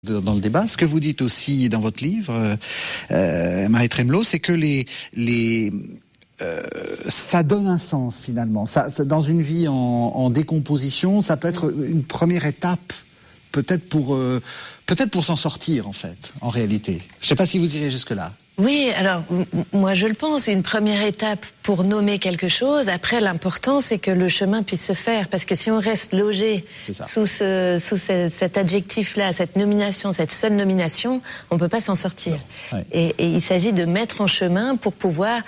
Dans le débat, ce que vous dites aussi dans votre livre, Marie Trémelot, c'est que ça donne un sens finalement. Ça, dans une vie en décomposition, ça peut être une première étape, peut-être pour s'en sortir en fait, en réalité. Je ne sais pas si vous irez jusque là. Oui, alors moi je le pense, une première étape pour nommer quelque chose. Après, l'important c'est que le chemin puisse se faire, parce que si on reste logé sous cet adjectif-là, cette nomination, cette seule nomination, on peut pas s'en sortir. Ouais. Et il s'agit de mettre en chemin pour pouvoir,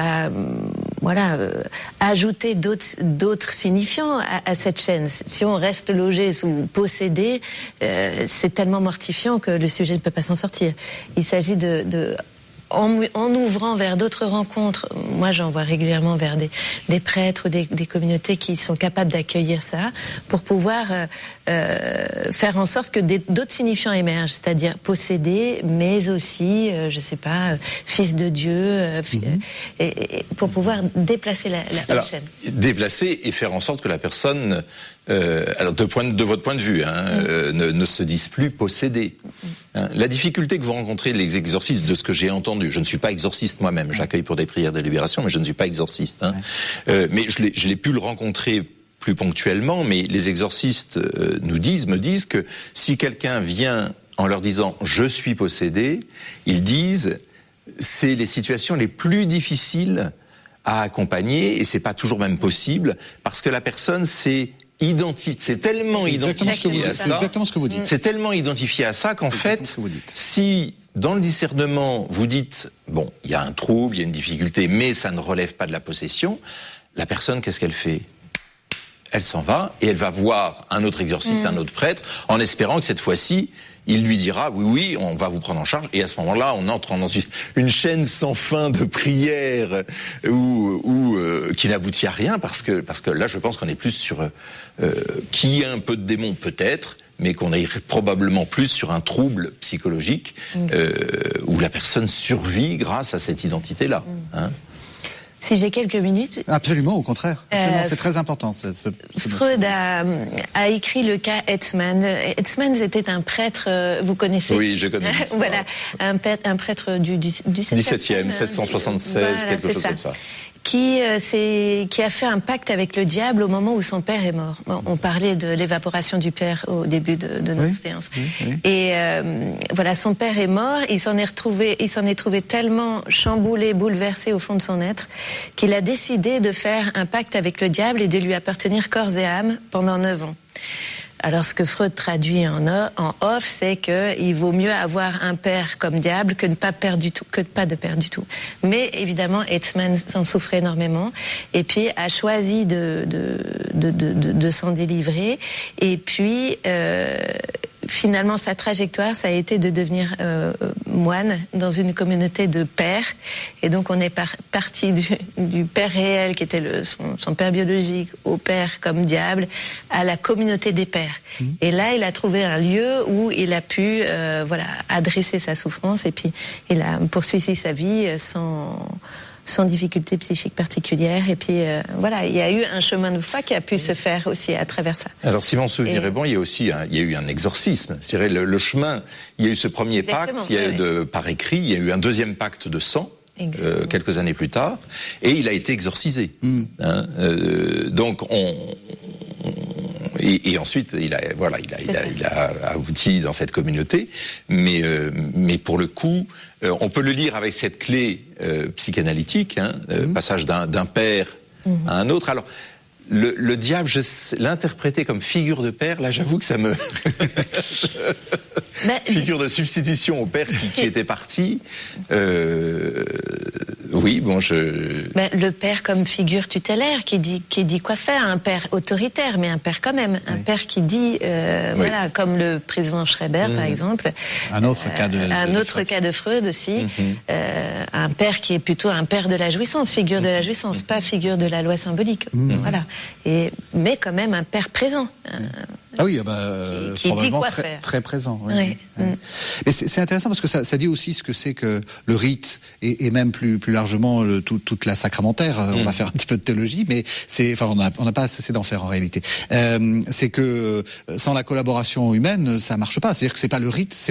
ajouter d'autres signifiants à cette chaîne. Si on reste logé sous possédé, c'est tellement mortifiant que le sujet ne peut pas s'en sortir. Il s'agit en ouvrant vers d'autres rencontres, moi j'en vois régulièrement vers des prêtres ou des communautés qui sont capables d'accueillir ça, pour pouvoir faire en sorte que d'autres signifiants émergent, c'est-à-dire posséder, mais aussi, fils de Dieu, et pour pouvoir déplacer la chaîne. Déplacer et faire en sorte que la personne, de votre point de vue, ne se dise plus possédée. La difficulté que vous rencontrez, les exorcistes, de ce que j'ai entendu, je ne suis pas exorciste moi-même, j'accueille pour des prières de libération, mais je ne suis pas exorciste. Mais je l'ai pu le rencontrer plus ponctuellement, mais les exorcistes me disent que si quelqu'un vient en leur disant « je suis possédé », ils disent « c'est les situations les plus difficiles à accompagner, et c'est pas toujours même possible, parce que la personne c'est tellement identifié à ça. C'est exactement ce que vous dites. C'est tellement identifié à ça qu'en fait, si dans le discernement vous dites bon, il y a un trouble, il y a une difficulté, mais ça ne relève pas de la possession, la personne qu'est-ce qu'elle fait ? Elle s'en va et elle va voir un autre exorciste, un autre prêtre, en espérant que cette fois-ci, il lui dira oui, on va vous prendre en charge. Et à ce moment-là, on entre dans une chaîne sans fin de prières qui n'aboutit à rien, parce que là, je pense qu'on est plus sur qui a un peu de démon peut-être, mais qu'on est probablement plus sur un trouble psychologique où la personne survit grâce à cette identité-là. Si j'ai quelques minutes... Absolument, au contraire. C'est très important. Freud a écrit le cas Hetzmann. Hetzmann, c'était un prêtre, vous connaissez? Oui, je connais. Voilà, un prêtre du 17e, 1676, quelque chose comme ça. Qui a fait un pacte avec le diable au moment où son père est mort. Bon, on parlait de l'évaporation du père au début de notre séance. Oui. Et son père est mort, il s'en est trouvé tellement chamboulé, bouleversé au fond de son être, qu'il a décidé de faire un pacte avec le diable et de lui appartenir corps et âme pendant 9 ans. Alors, ce que Freud traduit en off, c'est que il vaut mieux avoir un père comme diable que de pas de père du tout. Mais évidemment, Hetzmann s'en souffrait énormément, et puis a choisi de s'en délivrer. Et puis, finalement, sa trajectoire, ça a été de devenir moine dans une communauté de pères. Et donc, on est parti du père réel, qui était son père biologique, au père comme diable, à la communauté des pères. Et là, il a trouvé un lieu où il a pu adresser sa souffrance, et puis il a poursuivi sa vie sans difficulté psychique particulière. Et puis il y a eu un chemin de foi qui a pu se faire aussi à travers ça. Alors si mon souvenir est bon, il y a eu un exorcisme. Je dirais le chemin, il y a eu ce premier pacte, par écrit, il y a eu un deuxième pacte de sang. Quelques années plus tard, et il a été exorcisé. Donc et ensuite il a abouti dans cette communauté, mais pour le coup, on peut le lire avec cette clé psychanalytique, passage d'un père à un autre. Alors le diable, l'interpréter comme figure de père, là j'avoue que ça me... figure de substitution au père qui était parti. Le père comme figure tutélaire qui dit quoi faire, un père autoritaire, mais un père quand même, un père qui dit comme le président Schreiber par exemple. Un autre cas de Freud aussi. Un père qui est plutôt un père de la jouissance, figure de la jouissance, pas figure de la loi symbolique. Voilà. mais quand même un père présent. Ah oui, qui dit quoi très, faire. Très présent. Oui. Oui. Mais c'est intéressant parce que ça dit aussi ce que c'est que le rite et même plus largement toute la sacramentaire. On va faire un petit peu de théologie, mais on n'a pas assez d'en faire en réalité. C'est que sans la collaboration humaine, ça marche pas. C'est-à-dire que c'est pas le rite.